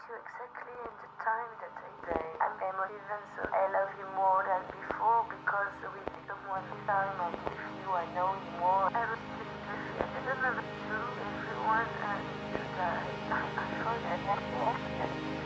you exactly in the time that I say I'm emotive and so I love you more than before.